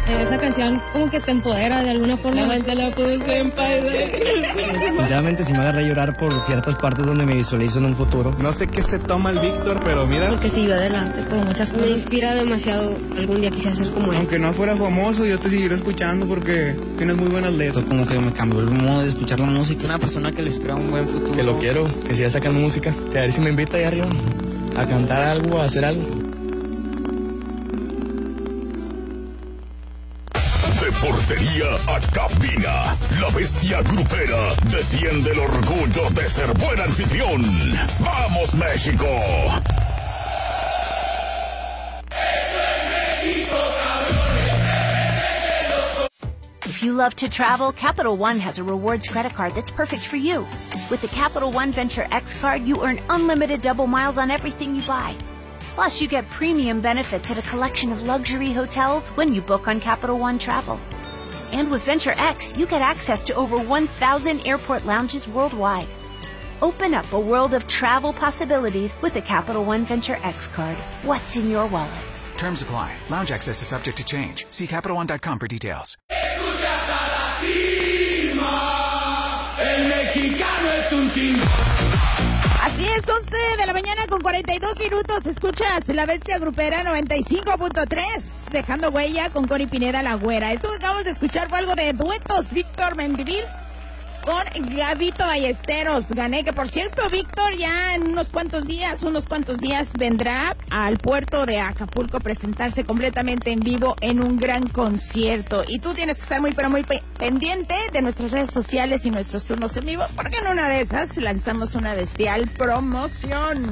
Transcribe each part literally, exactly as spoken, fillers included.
esa canción como que te empodera de alguna forma. La mente la puse en paz. Sinceramente sí me agarré a llorar por ciertas partes donde me visualizo en un futuro. No sé qué se toma el Víctor, pero mira. Porque siguió adelante por muchas cosas. Me inspira demasiado. Algún día quisiera ser como él. Aunque no fuera famoso, yo te seguiré escuchando porque tienes muy buenas letras. Esto como que me cambió el modo de escuchar la música. Una persona que le espera un buen futuro. Que lo quiero, que siga sacando música. Que a ver si me invita ahí arriba a cantar algo, a hacer algo. De portería a cabina, la bestia grupera desciende el orgullo de ser buen anfitrión. ¡Vamos, México! If you love to travel, Capital One has a rewards credit card that's perfect for you. With the Capital One Venture X card, you earn unlimited double miles on everything you buy. Plus, you get premium benefits at a collection of luxury hotels when you book on Capital One Travel. And with Venture X, you get access to over one thousand airport lounges worldwide. Open up a world of travel possibilities with the Capital One Venture X card. What's in your wallet? Terms apply. Lounge access is subject to change. See Capital One dot com for details. El mexicano es un chingón. Así es, once de la mañana con cuarenta y dos minutos. Escuchas La Bestia Grupera noventa y cinco punto tres, dejando huella con Cori Pineda, La Güera. Esto que acabamos de escuchar fue algo de duetos. Víctor Mendivil con Gabito Ballesteros. Gané, que por cierto, Víctor ya en unos cuantos días, unos cuantos días vendrá al puerto de Acapulco a presentarse completamente en vivo en un gran concierto. Y tú tienes que estar muy, pero muy pe- pendiente de nuestras redes sociales y nuestros turnos en vivo, porque en una de esas lanzamos una bestial promoción.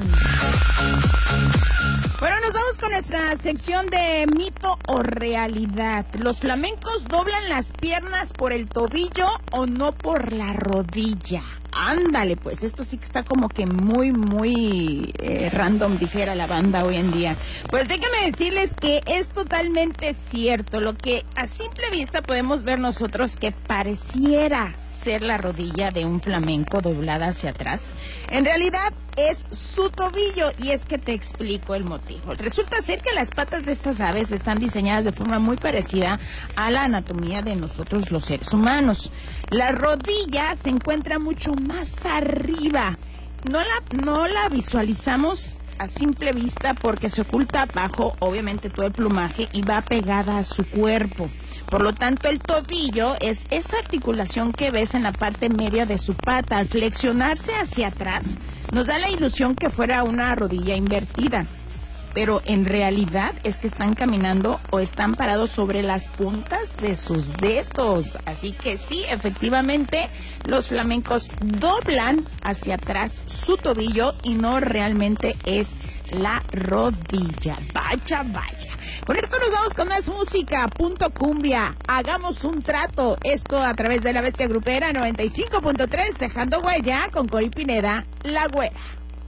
Bueno, nos vamos con nuestra sección de mito o realidad. ¿Los flamencos doblan las piernas por el tobillo o no por la rodilla? Ándale, pues esto sí que está como que muy, muy eh, random, dijera la banda hoy en día. Pues déjenme decirles que es totalmente cierto. Lo que a simple vista podemos ver nosotros que pareciera ser la rodilla de un flamenco doblada hacia atrás, en realidad es su tobillo, y es que te explico el motivo. Resulta ser que las patas de estas aves están diseñadas de forma muy parecida a la anatomía de nosotros los seres humanos. La rodilla se encuentra mucho más arriba. No la, no la visualizamos a simple vista porque se oculta bajo, obviamente, todo el plumaje y va pegada a su cuerpo. Por lo tanto, el tobillo es esa articulación que ves en la parte media de su pata. Al flexionarse hacia atrás, nos da la ilusión que fuera una rodilla invertida, pero en realidad es que están caminando o están parados sobre las puntas de sus dedos. Así que sí, efectivamente, los flamencos doblan hacia atrás su tobillo y no realmente es la rodilla. Vaya, vaya. Con esto nos vamos con más música. Punto cumbia. Hagamos un trato. Esto a través de La Bestia Grupera noventa y cinco punto tres, dejando huella con Cori Pineda, La Güera.